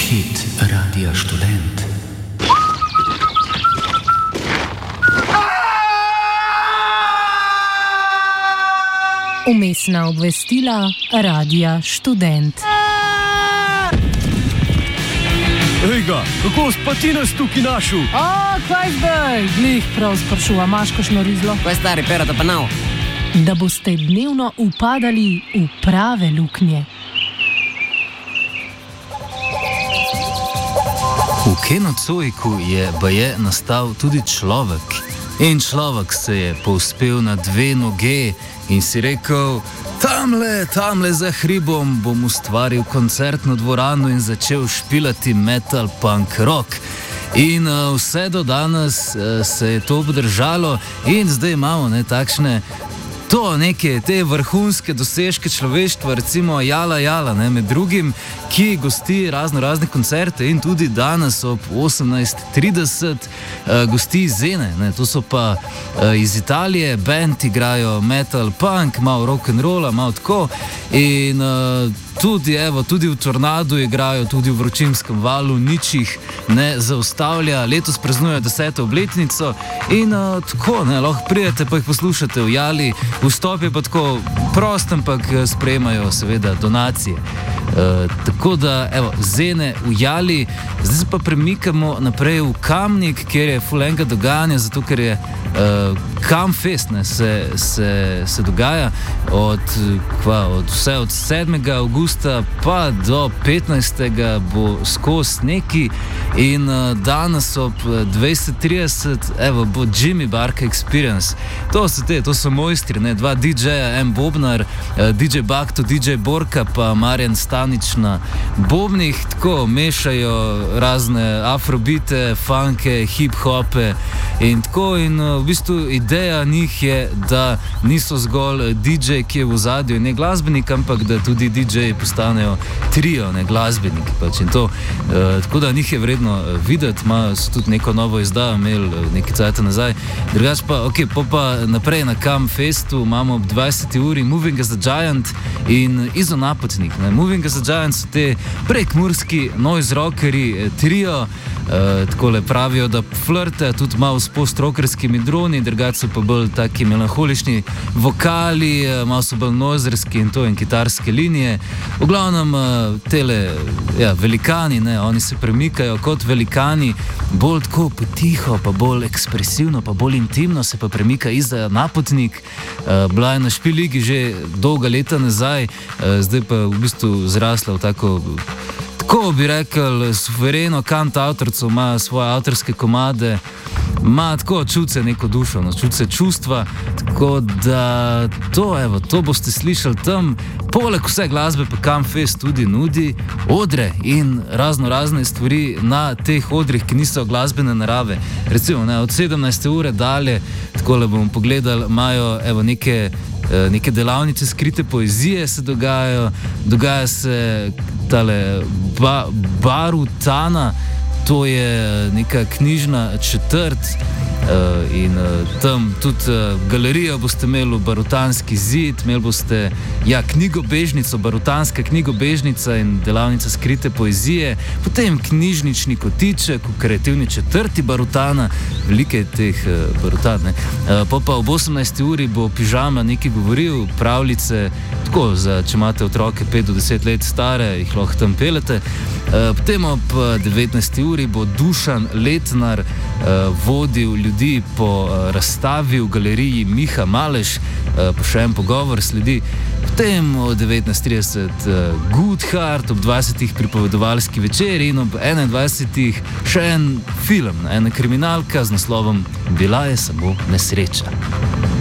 Hit Radia Študent. Vmesna obvestila Radia Študent. Ejga, kako spati nas tukaj našel? Kaj zdaj? Glih prav sprašuva, imaš kakšno rizlo? Kaj stari, perata pa nav? Da boste dnevno upadali v prave luknje. V Kenocojku je baje nastal tudi človek. In človek se je povzpel na dve noge in si rekel: tamle za hribom bom ustvaril koncertno dvorano in začel špilati metal punk rock. In vse do danes se je to obdržalo in zdaj imamo takšne neke te vrhunske dosežke človeštva, recimo Jala, med drugim, ki gosti razne koncerte in tudi danes ob 18:30 gosti Zene. To so pa iz Italije, band igrajo metal punk, malo rock'n'rolla, malo tako in tudi v Tornadu igrajo, tudi v Vročinskem valu, nič jih ne zaustavlja. Letos praznujejo 10. obletnico in tako, lahko pridete pa jih poslušate v Jali. Vstop je pa tako prost, ampak sprejemajo seveda donacije. Tako da, Zene v Jali. Zdaj se pa premikamo naprej v Kamnik, kjer je ful enega dogajanja, zato ker je Kamfest se dogaja od 7. augusta pa do 15. bo skozi neki in danes ob 20:30 bo Jimmy Barka Experience. To so mojstri, dva DJ-ja, en bobnar, DJ Bakto, DJ Borka pa Marjan Stanič na bobnih, tako mešajo razne afrobite, funke, hip-hope in tako. In v bistvu ideja njih je, da niso zgolj DJ, ki je v ozadju in ne glasbenik, ampak da tudi DJ postanejo trio, ne glasbeniki pač in to. Tako da njih je vredno videti, so tudi neko novo izdajo imeli nekaj cajta nazaj. Drugač pa naprej na Kamfestu imamo ob 20. uri Moving as a Giant in Izonapotnik. Moving as a Giant so te prekmurski noise rockeri, trio, takole pravijo, da flirte tudi malo s post-rockerskimi droni, drugač so pa bolj taki melankolični vokali, malo so bolj noizerski in to in kitarske linije. V glavnem tele velikani, oni se premikajo kot velikani, bolj tako potiho, pa bolj ekspresivno, pa bolj intimno se pa premika Izonapotnik. Bila je na Špiligi že dolga leta nazaj, zdaj pa v bistvu zrasla v tako bi rekel, suvereno kantavtorico, ima svoje avtorske komade, ima tako čuce neko dušo, čuce čustva, tako da to boste slišali tam. Poleg vse glasbe pa Kamfest tudi nudi odre in razne stvari na teh odrih, ki niso glasbene narave. Recimo, od 17. ure dalje, takole bomo pogledali, imajo neke delavnice skrite poezije se dogajajo, dogaja se tale Barutana, to je neka knjižna četrt in tam tudi galerijo boste imeli v Barutanski zid, imeli boste knjigobežnico, Barutanska knjigobežnica in delavnica skrite poezije, potem knjižnični kotiček v kreativni četrti Barutana, velike teh Barutan. Pa ob 18. uri bo Pižama nekaj govoril, pravljice, tako če imate otroke 5 do 10 let stare, jih lahko tam pelete. Potem ob 19. uri bo Dušan Letnar vodil ljudi po razstavi v galeriji Miha Maleš, pa še en pogovor sledi. Potem ob 19:30 Good Heart, ob 20. pripovedovalski večer in ob 21. še en film, ena kriminalka z naslovom Bila je samo nesreča.